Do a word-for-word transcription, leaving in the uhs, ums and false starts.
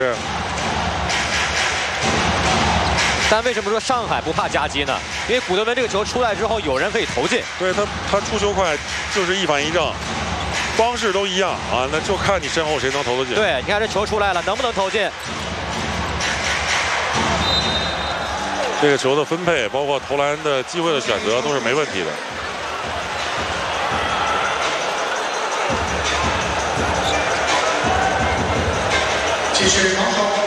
是。 但为什么说上海不怕夹击呢？因为古德伦这个球出来之后，有人可以投进。 对他，他出球快，就是一反一正，方式都一样啊，那就看你身后谁能投得进。 对，你看这球出来了，能不能投进？ 这个球的分配，包括投篮的机会的选择，都是没问题的。 这是王浩。